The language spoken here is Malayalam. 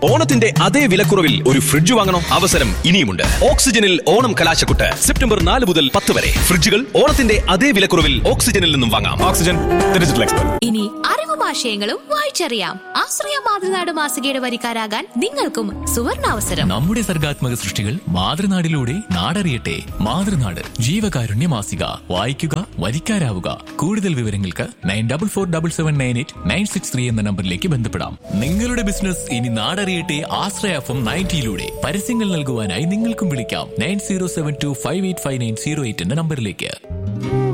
ഓണത്തിന്റെ അതേ വിലക്കുറവിൽ ഒരു ഫ്രിഡ്ജ് വാങ്ങണോ? അവസരം ഇനിയുമുണ്ട്. ഓക്സിജനിൽ ഓണം കലാശക്കുട്ട് സെപ്റ്റംബർ 4 മുതൽ 10 വരെ. ഫ്രിഡ്ജുകൾ ഓണത്തിന്റെ അതേ വിലക്കുറവിൽ ഓക്സിജനിൽ നിന്നും വാങ്ങാം. Oxygen digital expert. ഇനി അറിവും ആശയങ്ങളും വായിച്ചറിയാം. ആശ്രയ മാതൃനാട് മാസികയുടെ വരിക്കാരാകാൻ നിങ്ങൾക്കും സുവർണാവസരം. നമ്മുടെ സർഗാത്മക സൃഷ്ടികൾ മാതൃനാടിലൂടെ നാടറിയട്ടെ. മാതൃനാട് ജീവകാരുണ്യ മാസിക. വായിക്കുക, വരിക്കാരാവുക. കൂടുതൽ വിവരങ്ങൾക്ക് 9447798963 എന്ന നമ്പറിലേക്ക് ബന്ധപ്പെടാം. നിങ്ങളുടെ ബിസിനസ് ഇനി നാടറിയട്ടെ. ആശ്രയ FM 90 പരസ്യങ്ങൾ നൽകുവാനായി നിങ്ങൾക്കും വിളിക്കാം 9072585908 എന്ന നമ്പറിലേക്ക്.